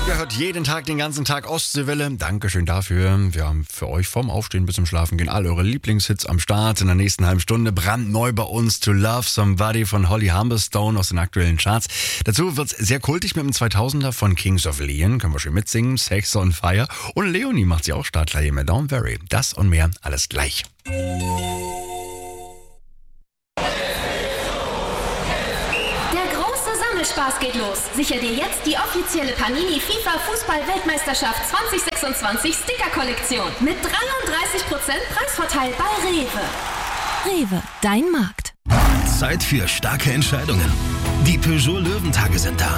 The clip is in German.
Ihr hört jeden Tag, den ganzen Tag Ostseewelle. Dankeschön dafür. Wir haben für euch vom Aufstehen bis zum Schlafen gehen all eure Lieblingshits am Start. In der nächsten halben Stunde brandneu bei uns To Love Somebody von Holly Humberstone aus den aktuellen Charts. Dazu wird's sehr kultig mit dem 2000er von Kings of Leon. Können wir schön mitsingen. Sex on Fire. Und Leonie macht sie auch startklar hier mit Don't Worry. Das und mehr, alles gleich. Spaß geht los. Sichere dir jetzt die offizielle Panini FIFA Fußball-Weltmeisterschaft 2026 Sticker-Kollektion mit 33% Preisvorteil bei Rewe. Rewe, dein Markt. Zeit für starke Entscheidungen. Die Peugeot Löwentage sind da.